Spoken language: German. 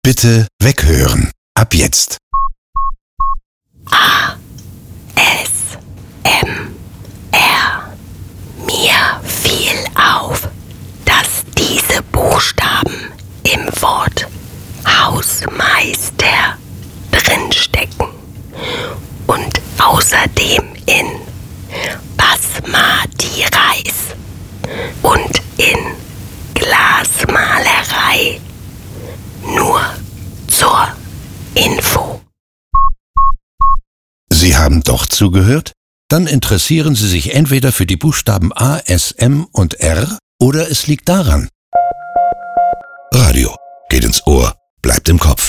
Bitte weghören. Ab jetzt. ASMR. Mir fiel auf, dass diese Buchstaben im Wort Hausmeister drinstecken und außerdem in Basmati Reis und in Glasmalerei. Nur zur Info. Sie haben doch zugehört? Dann interessieren Sie sich entweder für die Buchstaben A, S, M und R oder es liegt daran. Radio geht ins Ohr, bleibt im Kopf.